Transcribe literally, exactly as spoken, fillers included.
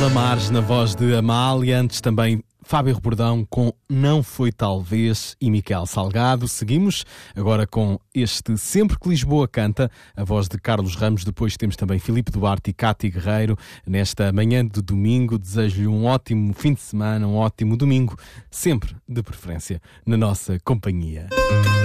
Lamares na voz de Amália, antes também Fábio Rebordão com Não Foi Talvez e Miquel Salgado. Seguimos agora com este Sempre que Lisboa Canta, a voz de Carlos Ramos. Depois temos também Filipe Duarte e Cátia Guerreiro. Nesta manhã de domingo, desejo-lhe um ótimo fim de semana, um ótimo domingo, sempre de preferência na nossa companhia.